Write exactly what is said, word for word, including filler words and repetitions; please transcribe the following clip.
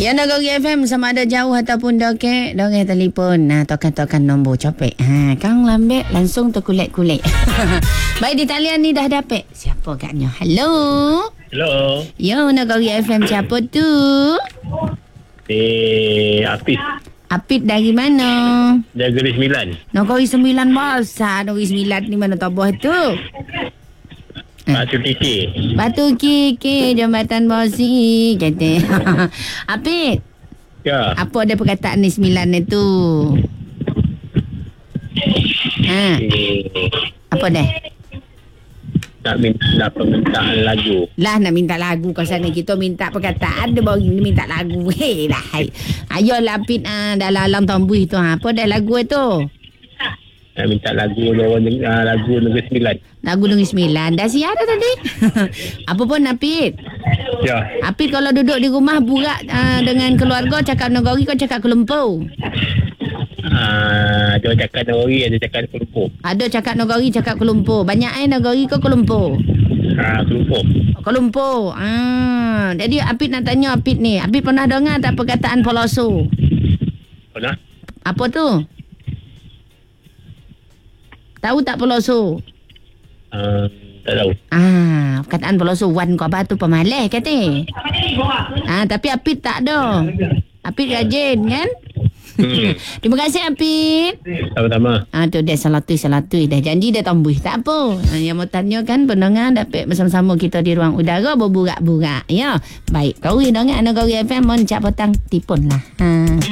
Ya, Nagori F M sama ada jauh ataupun dekat, dorang telefon. Nah, tokan-tokan nombor copek. Ha, Kang lambat langsung terkulit-kulit. Baik, di talian ni dah dapat. Siapa katnya? Hello. Hello. Yo, Nagori F M siapa tu? Eh, Apis. Apit dari mana? Negeri Sembilan. Nagori Sembilan besar. Nagori Sembilan ni mana tabuh tu? Batu Kiki. Batu Kiki, Jambatan Bosi, kata. Apit, Ya. apa ada perkataan ni sembilan ni tu? Ha, Eh, apa dah? nak minta nak permintaan lagu. Lah nak minta lagu kau sana, kita minta perkataan, dia baru ni minta lagu. Hei lah. Hai. Ayolah Apit, ah, dalam alam tambuh tu. Ha, apa dah lagu tu? Nak minta lagu lawan uh, lagu Negeri Sembilan. Lagu Negeri Sembilan. Dah siap dah tadi. Apa pun Apit. Ya. Apit kalau duduk di rumah burak uh, dengan keluarga cakap Nagori, kau cakap Kelumpu. Ah, uh, ada cakap Negeri, ada cakap Kelumpu. Ada cakap Nagori, cakap Kelumpu. Banyak eh Nagori ke Kelumpu? Ah, Kelumpu. Kelumpu. Ah, jadi Apit nak tanya Apit ni. Apit pernah dengar tak perkataan poloso? Pernah? Apa tu? Tahu tak poloso? Uh, tak tahu. Ah, perkataan poloso wan kau apa tu pemalih kata. Ah, tapi Apit tak ada. Apit rajin kan? Hmm. Terima kasih Apit. Sama-sama. Ah, tu dia salatui salatui dah janji dah tambuh tak apa. Ah, yang mau tanya kan pendengar dapat bersama-sama kita di ruang udara berburak-burak ya. Baik, kau dengan Nagori F M mon cak petang tipun lah. Ha.